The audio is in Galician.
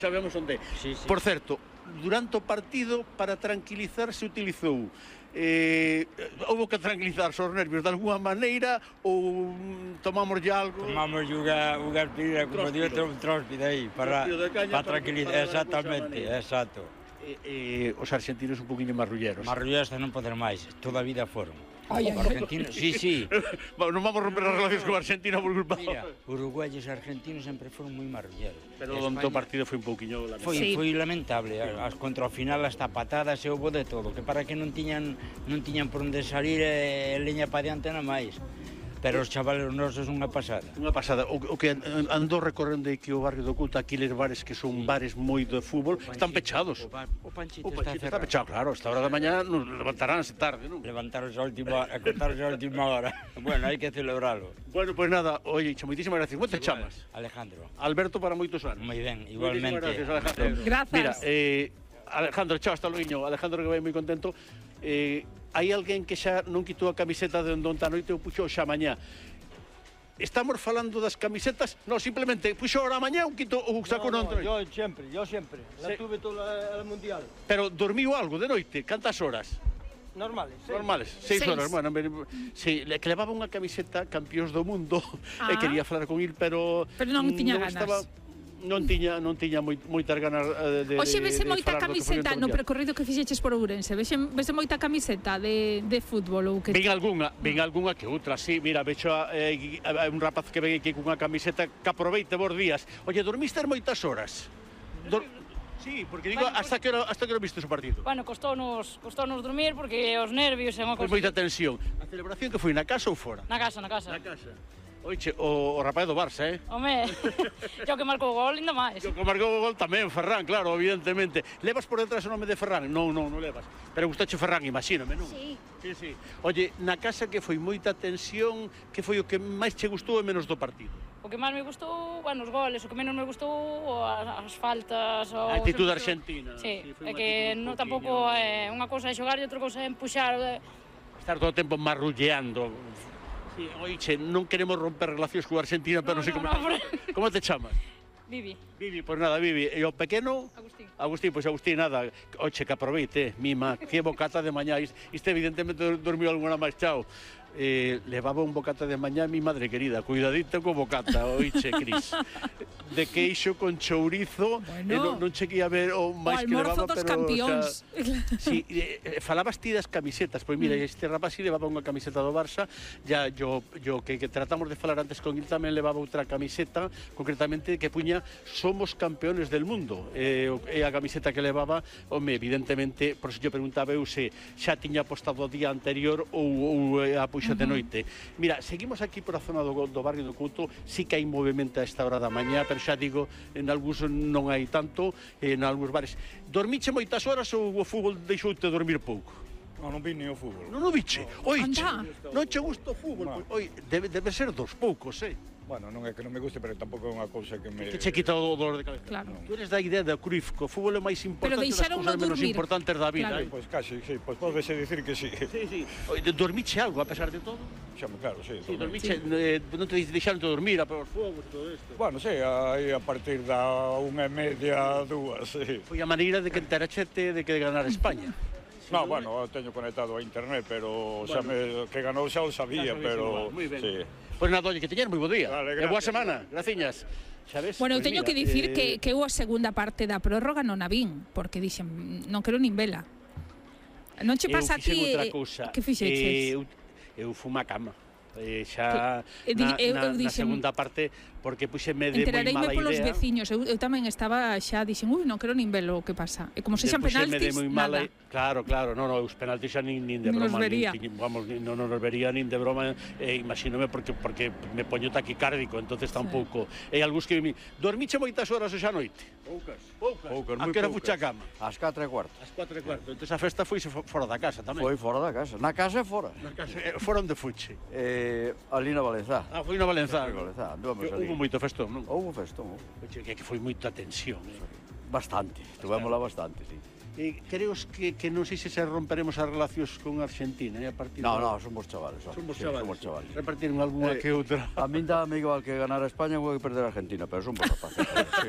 Sabemos onde. Sí, sí. Por certo, durante o partido, para tranquilizarse, utilizou houve que tranquilizarse os nervios de alguna maneira ou tomamos ya algo? Tomamos unha aspirina, como digo, un tróspide aí, para tranquilizar, exactamente, exacto. Os argentinos un poquinho marrulleros. Marrulleros non poder máis, toda a vida foron. Ai, Os argentinos, sí. Non vamos romper as relacións con Argentina por culpa. Mira, uruguayos e argentinos sempre foron moi marrulleros. Pero onde o partido foi un pouquiño lamentable. Foi lamentable, as contra o final hasta patadas e houbo de todo, que para que non tiñan por onde salir leña para diante na máis. Pero os chavales nosos unha pasada. Unha pasada. O que andou recorrendo aquí o barrio do Couto, aqueles bares que son bares moi de fútbol, están pechados. O Panchito está pechado, claro. Esta hora da mañá nos levantaránse tarde, non? Levantaros a última hora. Bueno, hai que celebralo. Bueno, pues nada, oye, moitísimas gracias. Como te chamas? Alejandro. Alberto para moitos anos. Moi ben, igualmente. Gracias, Alejandro. Grazas. Mira, Alejandro, chao, hasta loiño. Alejandro que vai moi contento. Hai alguén que xa non quitou a camiseta de onde a noite ou puxou xa mañá. Estamos falando das camisetas? No, simplemente puxou ahora mañá ou quitou ou sacou non noite? Yo siempre. La tuve toda el mundial. Pero dormiu algo de noite? Cantas horas? Normales. Normales, 6 horas. Bueno, sí, que levaba unha camiseta campións do mundo e quería falar con il, pero non tiña ganas. Non tiña moitas ganas de Oxe, vese moita camiseta no percorrido que fixeches por Ourense. Vese moita camiseta de fútbol ou que... Ven algunha que outra, sí. Mira, vexo un rapaz que ven aquí cunha camiseta que aproveite vos días. Oye, dormiste moitas horas? Sí, porque digo, hasta que hora viste o partido? Bueno, costónos dormir porque os nervios e unha Pois cosa... moita tensión. A celebración que foi na casa ou fora? Na casa. Na casa. Oiche, o rapaz do Barça, Home, yo que marcou o gol, ainda máis. O que marcou o gol tamén, Ferran, claro, evidentemente. Levas por detrás o nome de Ferran? Non levas. Pero gustache Ferran, imagíname, non? Sí. Sí. Oye, na casa que foi moita tensión, que foi o que máis che gustou e menos do partido? O que máis me gustou, bueno, os goles, o que menos me gustou, as faltas... A actitud argentina. Sí, é que non tampouco é unha cousa é xogar e outra cousa é empuxar... Estar todo o tempo marrulleando. Sí, oiche, non queremos romper relacións con Argentina, pero non sei como... Como te chamas? Vivi. Vivi, pois nada, Vivi. E o pequeno? Agustín, Agustín, nada. Oche, que aproveite, mima, que bocata de mañá. Isto evidentemente dormiu alguna máis, chao. Levaba un bocata de mañá mi madre querida, cuidadito co bocata, oiche, Cris. De queixo con chourizo, non cheguei a ver o máis que levaba, pero... O almorzo dos campións. Sí, falabas ti das camisetas, pois mira, este rapaz si levaba unha camiseta do Barça, ya yo que tratamos de falar antes con il tamén levaba outra camiseta, concretamente que puña Somos campeones del mundo, e a camiseta que levaba, home, evidentemente, por eso yo preguntaba eu se xa tiña apostado o día anterior ou a puxa de noite. Mira, seguimos aquí por a zona do barrio do Couto, sí que hai movimento a esta hora da mañá, pero xa digo, en algúns non hai tanto, en algúns bares. Dormiche moitas horas ou o fútbol deixoute dormir pouco? Non vi nin o fútbol. Non o viche? Oiche, non che gusta o fútbol? Oi, debe ser dos poucos, Bueno, non é que non me guste, pero tampouco é unha cousa que me... Que che quita o dolor de cabeza. Claro. Tú eres da idea de Cruyff, que o fútbol é máis importante das cousas menos importantes da vida. Claro. Pois casi, sí, pois pódese dicir que sí. Sí. Dormiche algo, a pesar de todo? Xame, claro, sí. Sí, dormiche, non te deixaron de dormir a peor fogos e todo isto? Bueno, sí, aí a partir da 1:30, 2, sí. Foi a maneira de que enterachete de que ganar España. No, bueno, teño conectado a internet, pero xa que ganou xa o sabía, pero... Moi ben. Sí. Pois nada, oye, que teñan moi bo día. Vale, e boa semana, graciñas. Sabes? Bueno, eu teño que dicir que eu a segunda parte da prórroga non a vin, porque dixen, non quero nin vela. Non che pasa a ti que fixeches? Eu fumo a cama. Xa na segunda parte, porque puxeme de moi mala idea. Enterareime polos veciños, eu tamén estaba xa, dixen, non quero nin velo o que pasa. E como se xan penaltis, nada. Claro, os penaltis xa nin de broma. Vamos, non nos vería nin de broma, imagínome, porque me poño taquicárdico, entonces tampouco. E algúns que dormiche moitas horas xa noite? Poucas, a que hora fuche a cama? Ás 4:15. Ás 4:15. Entón a festa foise fora da casa tamén. Foi fora da casa. Na casa e fora. Fora onde fuche? Ali na Valenzá. Foi na Valenzá. Houve moito festón, non? Houve festón. Que foi moita tensión. Bastante, tuvémola bastante, sí. Creos que non sei se romperemos as relacións con Argentina, a partir No, somos chavales. Somos chavales. Repartiron algunha que outra. A min dame igual que ganar a España ou que perder a Argentina, pero son bons rapaces.